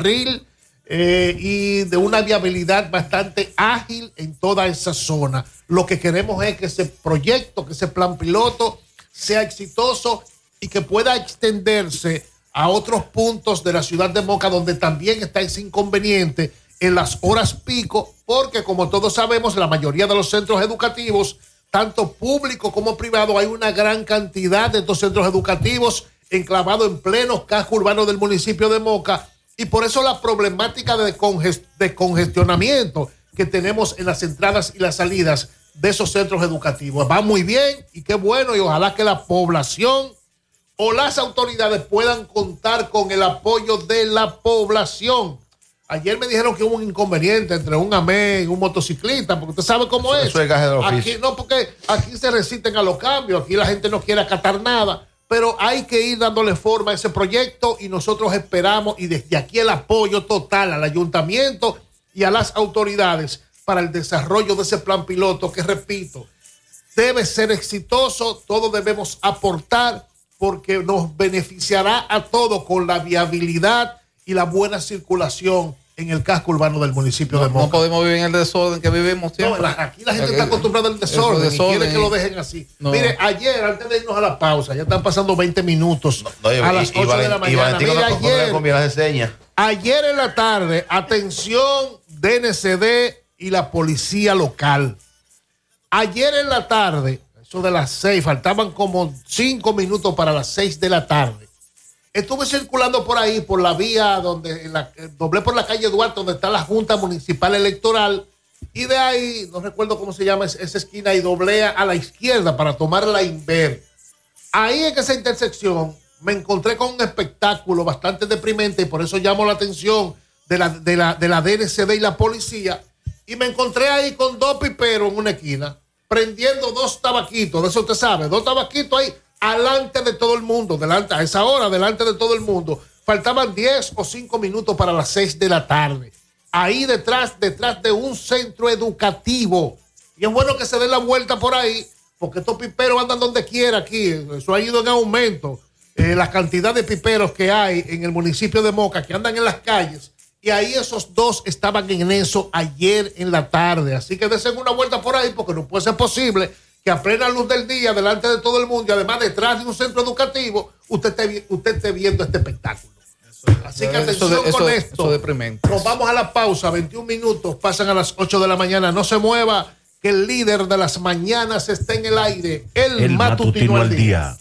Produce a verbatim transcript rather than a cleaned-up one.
carril eh, y de una viabilidad bastante ágil en toda esa zona. Lo que queremos es que ese proyecto, que ese plan piloto sea exitoso y que pueda extenderse a otros puntos de la ciudad de Moca donde también está ese inconveniente en las horas pico, porque como todos sabemos, la mayoría de los centros educativos, tanto público como privado, hay una gran cantidad de estos centros educativos enclavados en pleno casco urbano del municipio de Moca, y por eso la problemática de, congest de congestionamiento que tenemos en las entradas y las salidas de esos centros educativos. Va muy bien y qué bueno, y ojalá que la población o las autoridades puedan contar con el apoyo de la población. Ayer me dijeron que hubo un inconveniente entre un amén y un motociclista, porque usted sabe cómo es. Eso es gaje de oficio. Aquí no, porque aquí se resisten a los cambios, aquí la gente no quiere acatar nada, pero hay que ir dándole forma a ese proyecto y nosotros esperamos, y desde aquí el apoyo total al ayuntamiento y a las autoridades para el desarrollo de ese plan piloto que, repito, debe ser exitoso. Todos debemos aportar porque nos beneficiará a todos con la viabilidad y la buena circulación en el casco urbano del municipio no, de Moca. No podemos vivir en el desorden que vivimos siempre. No, la, aquí la gente está acostumbrada al desorden, desorden y quiere que lo dejen así. No. Mire, ayer, antes de irnos a la pausa, ya están pasando veinte minutos no, no, yo, a las y, ocho y de la mañana. Mire, no, ayer, no de ayer en la tarde, atención D N C D y la policía local. Ayer en la tarde, eso de las seis, faltaban como cinco minutos para las seis de la tarde. Estuve circulando por ahí, por la vía donde, en la, doblé por la calle Duarte, donde está la Junta Municipal Electoral, y de ahí, no recuerdo cómo se llama esa esquina, y doblé a la izquierda para tomar la Inver. Ahí en esa intersección me encontré con un espectáculo bastante deprimente, y por eso llamo la atención de la, de la, de la D N C D y la policía, y me encontré ahí con dos piperos en una esquina, prendiendo dos tabaquitos, de eso usted sabe, dos tabaquitos ahí, alante de todo el mundo, delante, a esa hora, delante de todo el mundo. Faltaban diez o cinco minutos para las seis de la tarde. Ahí detrás, detrás de un centro educativo. Y es bueno que se den la vuelta por ahí, porque estos piperos andan donde quiera aquí. Eso ha ido en aumento. Eh, la cantidad de piperos que hay en el municipio de Moca, que andan en las calles. Y ahí esos dos estaban en eso ayer en la tarde. Así que desen una vuelta por ahí, porque no puede ser posible que a plena luz del día, delante de todo el mundo, y además detrás de un centro educativo, usted esté, usted esté viendo este espectáculo. Así que atención eso de, con eso, esto. Eso deprimente. Nos vamos a la pausa, veintiún minutos, pasan a las ocho de la mañana. No se mueva, que el líder de las mañanas está en el aire. El, el matutino, matutino al día. día.